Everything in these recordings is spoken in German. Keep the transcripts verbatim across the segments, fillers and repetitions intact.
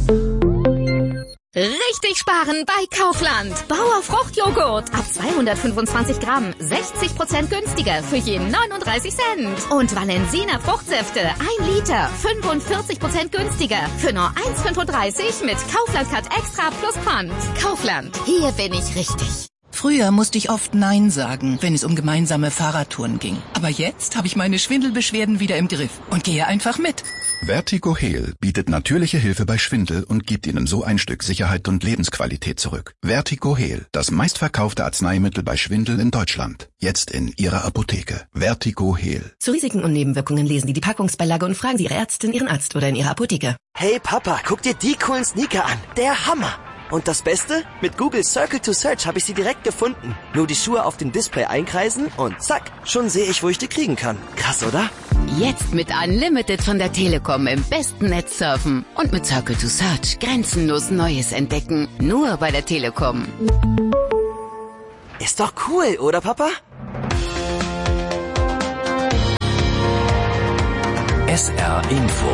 Richtig sparen bei Kaufland. Bauer Fruchtjoghurt ab zweihundertfünfundzwanzig Gramm, sechzig Prozent günstiger für je neununddreißig Cent. Und Valensina Fruchtsäfte, ein Liter, fünfundvierzig Prozent günstiger für nur eins Komma fünfunddreißig mit Kaufland Cut Extra plus Pfand. Kaufland, hier bin ich richtig. Früher musste ich oft Nein sagen, wenn es um gemeinsame Fahrradtouren ging. Aber jetzt habe ich meine Schwindelbeschwerden wieder im Griff und gehe einfach mit. Vertigo Heal bietet natürliche Hilfe bei Schwindel und gibt Ihnen so ein Stück Sicherheit und Lebensqualität zurück. Vertigo Heal, das meistverkaufte Arzneimittel bei Schwindel in Deutschland. Jetzt in Ihrer Apotheke. Vertigo Heal. Zu Risiken und Nebenwirkungen lesen Sie die Packungsbeilage und fragen Sie Ihre Ärztin, Ihren Arzt oder in Ihrer Apotheke. Hey Papa, guck dir die coolen Sneaker an. Der Hammer! Und das Beste? Mit Google Circle to Search habe ich sie direkt gefunden. Nur die Schuhe auf dem Display einkreisen und zack, schon sehe ich, wo ich die kriegen kann. Krass, oder? Jetzt mit Unlimited von der Telekom im besten Netz surfen und mit Circle to Search grenzenlos Neues entdecken. Nur bei der Telekom. Ist doch cool, oder Papa? S R Info.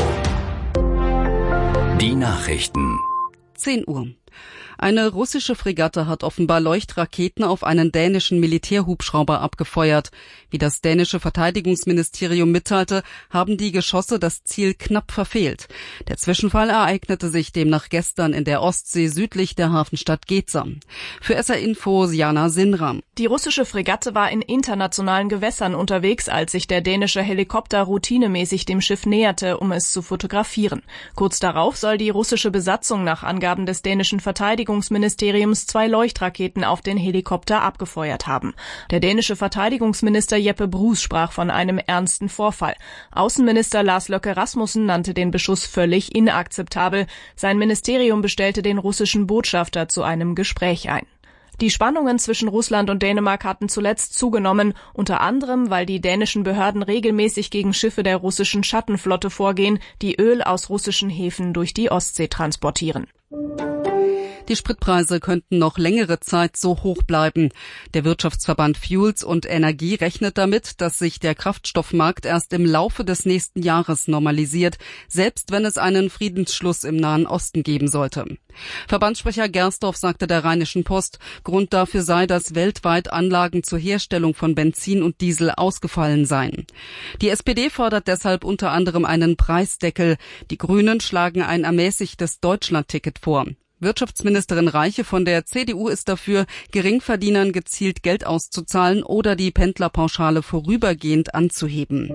Die Nachrichten. zehn Uhr. Eine russische Fregatte hat offenbar Leuchtraketen auf einen dänischen Militärhubschrauber abgefeuert. Wie das dänische Verteidigungsministerium mitteilte, haben die Geschosse das Ziel knapp verfehlt. Der Zwischenfall ereignete sich demnach gestern in der Ostsee südlich der Hafenstadt Geza. Für S R Info Jana Sinram. Die russische Fregatte war in internationalen Gewässern unterwegs, als sich der dänische Helikopter routinemäßig dem Schiff näherte, um es zu fotografieren. Kurz darauf soll die russische Besatzung nach Angaben des dänischen Verteidigungsministeriums zwei Leuchtraketen auf den Helikopter abgefeuert haben. Der dänische Verteidigungsminister Jeppe Bruus sprach von einem ernsten Vorfall. Außenminister Lars Løkke Rasmussen nannte den Beschuss völlig inakzeptabel. Sein Ministerium bestellte den russischen Botschafter zu einem Gespräch ein. Die Spannungen zwischen Russland und Dänemark hatten zuletzt zugenommen, unter anderem, weil die dänischen Behörden regelmäßig gegen Schiffe der russischen Schattenflotte vorgehen, die Öl aus russischen Häfen durch die Ostsee transportieren. Die Spritpreise könnten noch längere Zeit so hoch bleiben. Der Wirtschaftsverband Fuels und Energie rechnet damit, dass sich der Kraftstoffmarkt erst im Laufe des nächsten Jahres normalisiert, selbst wenn es einen Friedensschluss im Nahen Osten geben sollte. Verbandssprecher Gersdorf sagte der Rheinischen Post, Grund dafür sei, dass weltweit Anlagen zur Herstellung von Benzin und Diesel ausgefallen seien. Die S P D fordert deshalb unter anderem einen Preisdeckel. Die Grünen schlagen ein ermäßigtes Deutschlandticket vor. Wirtschaftsministerin Reiche von der C D U ist dafür, Geringverdienern gezielt Geld auszuzahlen oder die Pendlerpauschale vorübergehend anzuheben.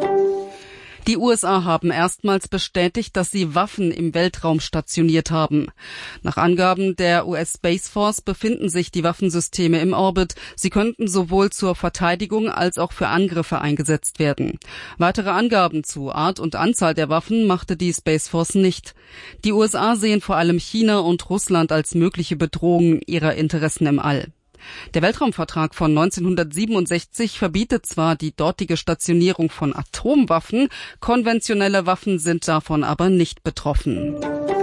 Die U S A haben erstmals bestätigt, dass sie Waffen im Weltraum stationiert haben. Nach Angaben der U S Space Force befinden sich die Waffensysteme im Orbit. Sie könnten sowohl zur Verteidigung als auch für Angriffe eingesetzt werden. Weitere Angaben zu Art und Anzahl der Waffen machte die Space Force nicht. Die U S A sehen vor allem China und Russland als mögliche Bedrohungen ihrer Interessen im All. Der Weltraumvertrag von neunzehnhundertsiebenundsechzig verbietet zwar die dortige Stationierung von Atomwaffen, konventionelle Waffen sind davon aber nicht betroffen.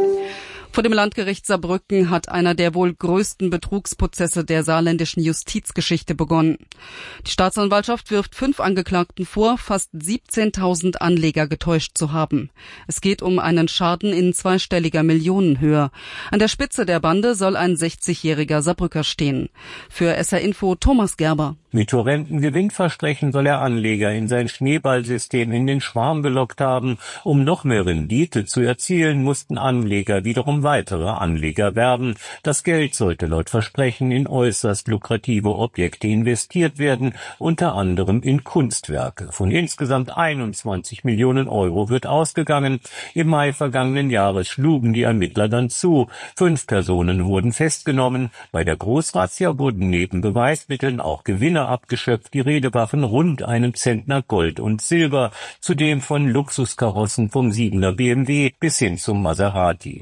Vor dem Landgericht Saarbrücken hat einer der wohl größten Betrugsprozesse der saarländischen Justizgeschichte begonnen. Die Staatsanwaltschaft wirft fünf Angeklagten vor, fast siebzehntausend Anleger getäuscht zu haben. Es geht um einen Schaden in zweistelliger Millionenhöhe. An der Spitze der Bande soll ein sechzigjähriger Saarbrücker stehen. Für S R Info Thomas Gerber. Mit horrenden Gewinnversprechen soll er Anleger in sein Schneeballsystem in den Schwarm gelockt haben. Um noch mehr Rendite zu erzielen, mussten Anleger wiederum weitere Anleger werben. Das Geld sollte laut Versprechen in äußerst lukrative Objekte investiert werden, unter anderem in Kunstwerke. Von insgesamt einundzwanzig Millionen Euro wird ausgegangen. Im Mai vergangenen Jahres schlugen die Ermittler dann zu. Fünf Personen wurden festgenommen. Bei der Großrazzia wurden neben Beweismitteln auch Gewinne abgeschöpft. Die Rede war von rund einem Zentner Gold und Silber, zudem von Luxuskarossen vom siebener B M W bis hin zum Maserati.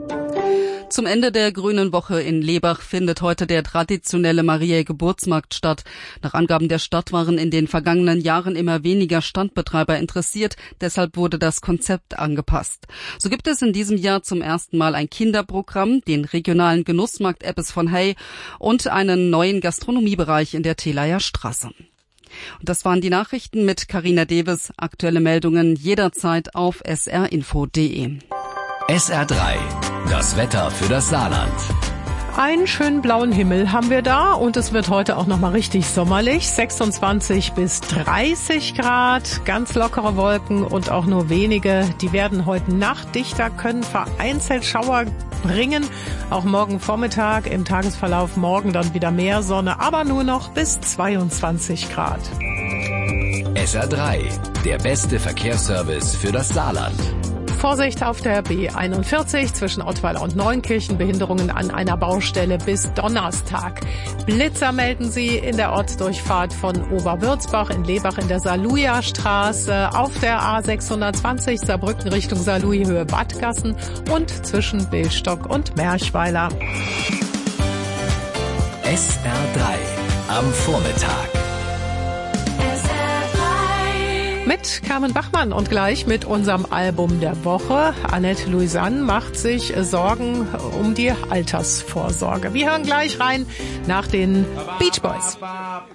Zum Ende der Grünen Woche in Lebach findet heute der traditionelle Mariä-Geburtsmarkt statt. Nach Angaben der Stadt waren in den vergangenen Jahren immer weniger Standbetreiber interessiert, deshalb wurde das Konzept angepasst. So gibt es in diesem Jahr zum ersten Mal ein Kinderprogramm, den regionalen Genussmarkt Eppes von Hey und einen neuen Gastronomiebereich in der Telaer Straße. Und das waren die Nachrichten mit Carina Deves. Aktuelle Meldungen jederzeit auf s r info punkt d e. S R drei Das Wetter für das Saarland. Einen schönen blauen Himmel haben wir da und es wird heute auch nochmal richtig sommerlich. sechsundzwanzig bis dreißig Grad, ganz lockere Wolken und auch nur wenige. Die werden heute Nacht dichter, können vereinzelt Schauer bringen. Auch morgen Vormittag, im Tagesverlauf morgen dann wieder mehr Sonne, aber nur noch bis zweiundzwanzig Grad. S R drei, der beste Verkehrsservice für das Saarland. Vorsicht auf der B einundvierzig zwischen Ottweiler und Neunkirchen, Behinderungen an einer Baustelle bis Donnerstag. Blitzer melden sie in der Ortsdurchfahrt von Oberwürzbach in Lebach in der Saarlouis-Straße, auf der A sechshundertzwanzig Saarbrücken Richtung Saarlouis Höhe Badgassen und zwischen Billstock und Merchweiler. S R drei am Vormittag. Mit Carmen Bachmann und gleich mit unserem Album der Woche. Annette Louisanne macht sich Sorgen um die Altersvorsorge. Wir hören gleich rein nach den Beach Boys.